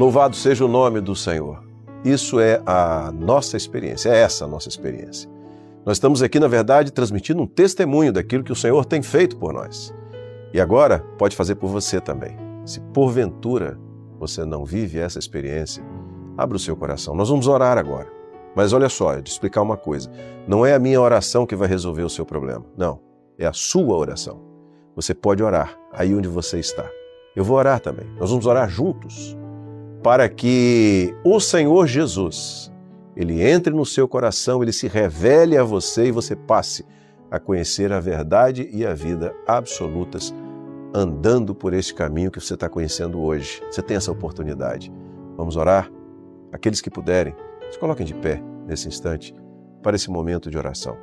Louvado seja o nome do Senhor. Isso é a nossa experiência, é essa a nossa experiência. Nós estamos aqui, na verdade, transmitindo um testemunho daquilo que o Senhor tem feito por nós. E agora pode fazer por você também. Se porventura você não vive essa experiência, abra o seu coração. Nós vamos orar agora. Mas olha só, eu te explicar uma coisa. Não é a minha oração que vai resolver o seu problema. Não, é a sua oração. Você pode orar aí onde você está. Eu vou orar também. Nós vamos orar juntos para que o Senhor Jesus, Ele entre no seu coração, Ele se revele a você e você passe a conhecer a verdade e a vida absolutas, andando por este caminho que você está conhecendo hoje. Você tem essa oportunidade. Vamos orar? Aqueles que puderem, se coloquem de pé nesse instante para esse momento de oração.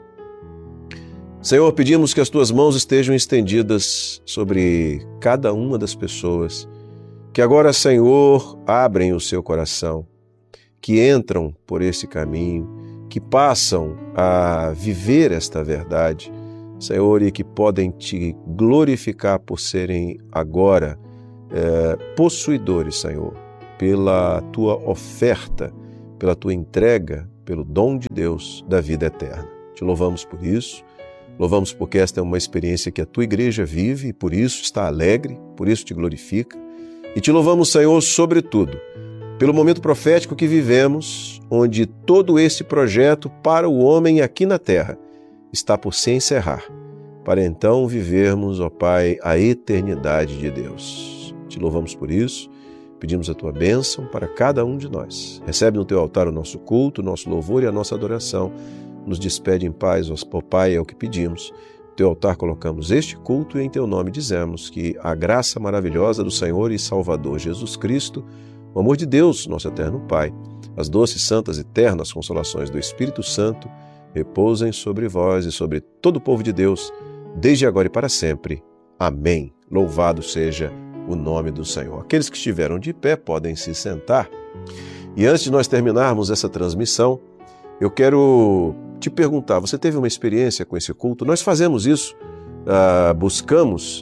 Senhor, pedimos que as Tuas mãos estejam estendidas sobre cada uma das pessoas que agora, Senhor, abrem o seu coração, que entram por esse caminho, que passam a viver esta verdade, Senhor, e que podem Te glorificar por serem agora possuidores, Senhor, pela Tua oferta, pela Tua entrega, pelo dom de Deus da vida eterna. Te louvamos por isso, louvamos porque esta é uma experiência que a Tua igreja vive e por isso está alegre, por isso Te glorifica. E Te louvamos, Senhor, sobretudo, pelo momento profético que vivemos, onde todo esse projeto para o homem aqui na terra está por se encerrar, para então vivermos, ó Pai, a eternidade de Deus. Te louvamos por isso, pedimos a Tua bênção para cada um de nós. Recebe no Teu altar o nosso culto, o nosso louvor e a nossa adoração. Nos despede em paz, ó Pai, é o que pedimos. No Teu altar colocamos este culto e em Teu nome dizemos que a graça maravilhosa do Senhor e Salvador Jesus Cristo, o amor de Deus, nosso eterno Pai, as doces, santas e eternas consolações do Espírito Santo repousem sobre vós e sobre todo o povo de Deus, desde agora e para sempre. Amém. Louvado seja o nome do Senhor. Aqueles que estiveram de pé podem se sentar. E antes de nós terminarmos essa transmissão, eu quero te perguntar, você teve uma experiência com esse culto? Nós fazemos isso, buscamos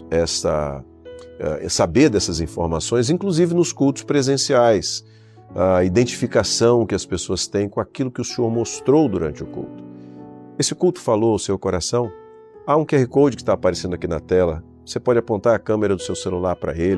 saber dessas informações, inclusive nos cultos presenciais, a identificação que as pessoas têm com aquilo que o Senhor mostrou durante o culto. Esse culto falou ao seu coração? Há um QR Code que está aparecendo aqui na tela. Você pode apontar a câmera do seu celular para ele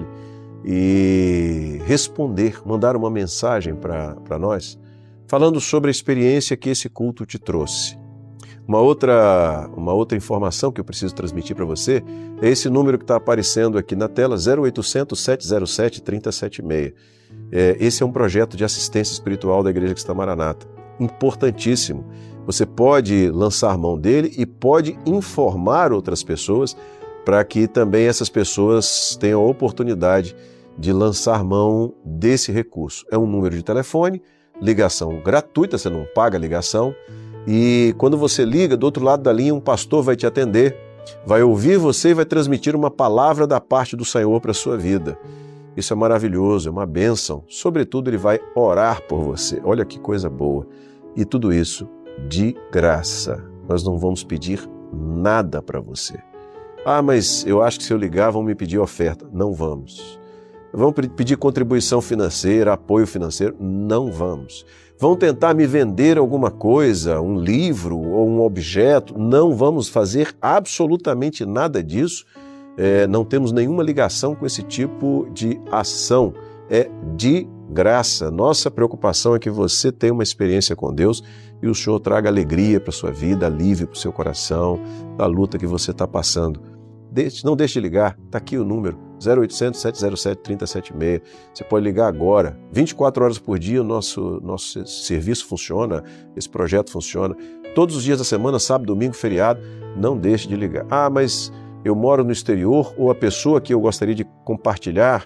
e responder, mandar uma mensagem para nós, falando sobre a experiência que esse culto te trouxe. Uma outra informação que eu preciso transmitir para você é esse número que está aparecendo aqui na tela, 0800 707 3076. Esse é um projeto de assistência espiritual da Igreja Cristã Maranata. Importantíssimo. Você pode lançar mão dele e pode informar outras pessoas para que também essas pessoas tenham a oportunidade de lançar mão desse recurso. É um número de telefone, ligação gratuita, você não paga a ligação, e quando você liga, do outro lado da linha, um pastor vai te atender, vai ouvir você e vai transmitir uma palavra da parte do Senhor para a sua vida. Isso é maravilhoso, é uma bênção. Sobretudo, ele vai orar por você. Olha que coisa boa. E tudo isso de graça. Nós não vamos pedir nada para você. Ah, mas eu acho que se eu ligar vão me pedir oferta. Não vamos. Vão pedir contribuição financeira, apoio financeiro? Não vamos. Vão tentar me vender alguma coisa, um livro ou um objeto? Não vamos fazer absolutamente nada disso. Não temos nenhuma ligação com esse tipo de ação. É de graça. Nossa preocupação é que você tenha uma experiência com Deus e o Senhor traga alegria para a sua vida, alívio para o seu coração, da luta que você está passando. Não deixe de ligar, está aqui o número, 0800 707 3076. Você pode ligar agora, 24 horas por dia o nosso serviço funciona, esse projeto funciona. Todos os dias da semana, sábado, domingo, feriado, não deixe de ligar. Ah, mas eu moro no exterior, ou a pessoa que eu gostaria de compartilhar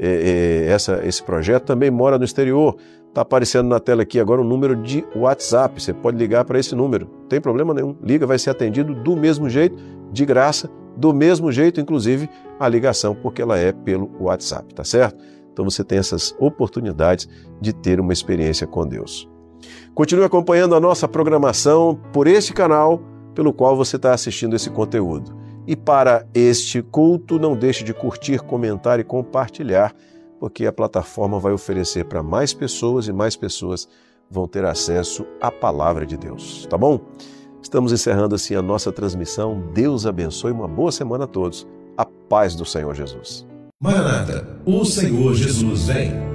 esse projeto também mora no exterior. Está aparecendo na tela aqui agora um número de WhatsApp, você pode ligar para esse número, não tem problema nenhum. Liga, vai ser atendido do mesmo jeito, de graça, do mesmo jeito, inclusive, a ligação, porque ela é pelo WhatsApp, tá certo? Então você tem essas oportunidades de ter uma experiência com Deus. Continue acompanhando a nossa programação por este canal pelo qual você está assistindo esse conteúdo. E para este culto, não deixe de curtir, comentar e compartilhar porque a plataforma vai oferecer para mais pessoas e mais pessoas vão ter acesso à palavra de Deus, tá bom? Estamos encerrando assim a nossa transmissão. Deus abençoe, uma boa semana a todos. A paz do Senhor Jesus. Maranata, o Senhor Jesus vem.